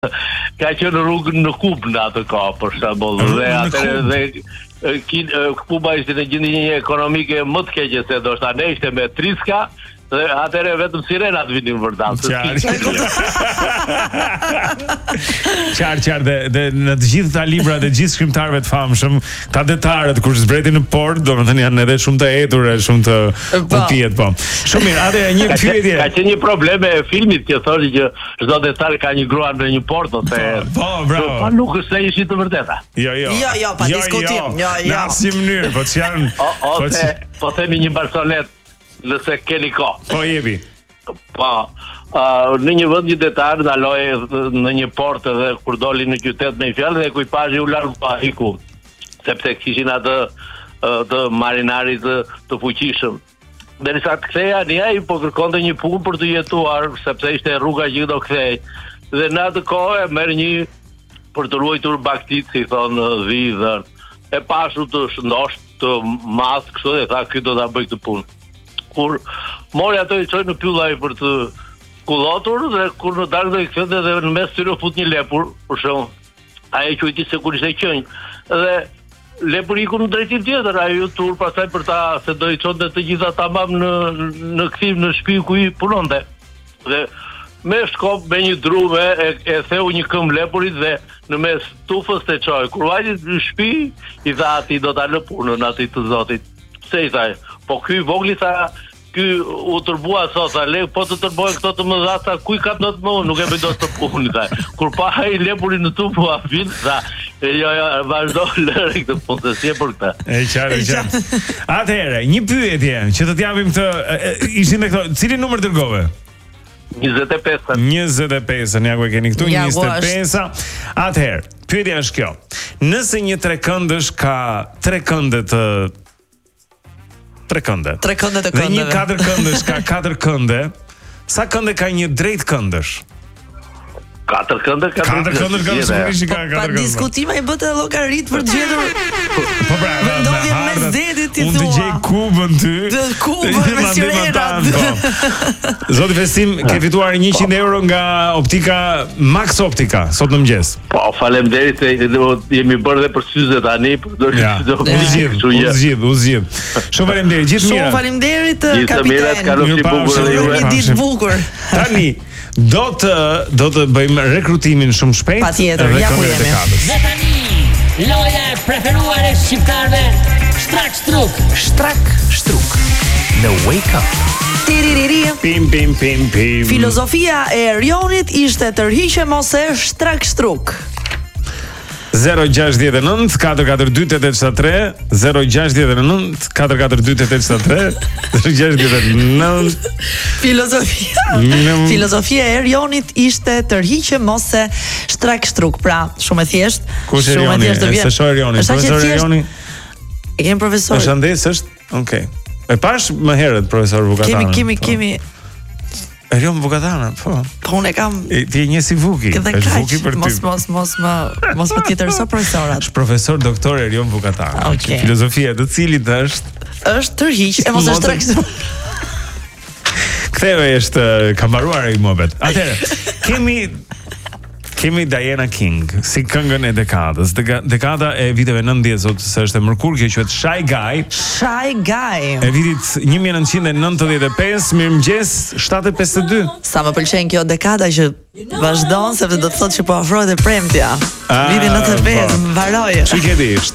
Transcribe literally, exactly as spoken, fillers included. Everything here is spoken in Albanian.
ka qenë rrugën në Kub në atë kohë për shembull, dhe atëherë dhe Kuba ishte në gjendje ekonomike më të keqe se do të ne ishte me triska. Dhe atëre vetëm sirenat vinin vërtet. Qartë, qartë, dhe, dhe në të gjithë ta libra dhe gjithë shkrimtarëve të famshëm, ta detarët kur zbretin në port, domethënë janë edhe shumë të etur, shumë të utiet, po. Shumë mirë, atë një pyetje. Ka qenë një problem e filmit që thoshte që çdo detar ka një grua në një port ose. Po, bravo. Po nuk është se ishte të vërteta. Jo, jo. Jo, jo, pa diskutim. Jo, jo. Në asnjë mënyrë, po ç'janë. Ose po themi një barsonet nëse keni kohë. Po jepi. Po, uh, në një vend një detar ndaloi në një port edhe kur doli në qytet me një fjalë dhe ekuipazhi u largu pa iku, sepse kishin atë uh, të marinarit të, të fuqishëm. Derisa të ktheja, një ai po kërkonte një punë për të jetuar, sepse ishte rruga që do kthej. Dhe në atë kohë merr një për të ruajtur baktit, si thon dhi dhën. E pashu të shëndosh të madh kështu dhe tha ky do ta bëj këtë punë. Kur mori ato i çoi në pyllaj për të kullotur dhe kur në dalë do i kthente dhe në mes tyre fut një lepur, për shembull. Ai e quajti se kur ishte qenj. Dhe lepuri iku në drejtim tjetër, ai u tur pastaj për ta se do i çonte të gjitha tamam në në kthim në shtëpi ku i punonte. Dhe me shkop me një drume e, e theu një këmbë lepurit dhe në mes tufës të çoi. Kur vajti në shtëpi, i tha ati do ta lë punën atij të zotit. Se i tha, po ky vogli tha, ky u tërbua sot, tha, le, po të tërbojë këto të më dha, tha, kuj ka të më, nuk e bëj do të punë, tha. Kur pa ai lepurin në tufë, a vin, tha, jo, jo, vazhdo lëre këtë punë, se si e për këta. E qartë, e qartë. Atëherë, një pyetje, që të t'japim këtë, ishin me këto, cili numër dërgove? njëzet e pesë. njëzet e pesë, ja ku e keni këtu, njëzet e pesë. Atëherë, pyetja është kjo. Nëse një trekëndësh ka tre kënde të tre kënde. Tre kënde të këndeve. Dhe një katër këndësh ka katër kënde, sa kënde ka një drejt këndësh? Katër kënde, katër kënde, sigurisht ka katër kënde. Pa diskutim ai bëte llogarit për të gjetur. Po pra, vendodhjen mes detit ti thua. Unë të gjej kubën ty. Kubën me sirenat. Zoti Festim, ke fituar njëqind euro nga Optika Max Optika sot në mëngjes. Po, faleminderit se jemi bërë dhe për syze tani, por do të zgjidh, u zgjidh, u zgjidh. Shumë faleminderit, gjithë mirë. Shumë faleminderit kapitan. Mirë, bukur një ditë bukur. Tani do të do të bëjmë rekrutimin shumë shpejt. Patjetër, ja ku jemi. Dhe tani, loja e preferuar e shqiptarëve, Shtrak Shtruk. Shtrak Shtruk në Wake Up. Tiririri. Pim pim pim pim. Filozofia e Erionit ishte tërhiqe mos e Shtrak Shtruk. zero gjasht nënt katër katër dy tetë tetë tre zero gjasht nënt katër katër dy tetë tetë tre zero gjasht nënt. Filozofia Filozofia e Erionit ishte tërhiqe mos e Shtrak Shtruk. Pra, shumë e thjesht. Kush e Erioni? Është shoh Erioni, profesor Erioni. E kemi profesor. Është andes është? Okej. E pash më herët profesor Vukatana. Kemi kemi kemi Erion Vukatana, po. Po unë kam. Ti je një si Vuki. Është Vuki për ty. Mos mos mos më mos më tjetërso profesorat. Është profesor doktor Erion Vukatana. Okay. Filozofia e cilit është është tërhiq, e mos është tërhiq. Ktheve është ka mbaruar ai mohabet. Atëherë, kemi kemi Diana King si këngën e dekadës. Deka, dekada e viteve nëntëdhjetë, sot se është e mërkur, kjo quhet Shy Guy. Shy Guy. E vitit një mijë e nëntëqind e nëntëdhjetë e pesë, mirëmëngjes, shtatë e pesëdhjetë e dy. Sa më pëlqen kjo dekada që vazhdon, sepse do të thotë që po afrohet e premtja. Viti nëntëdhjetë e pesë, mbaroi. Çi ke di?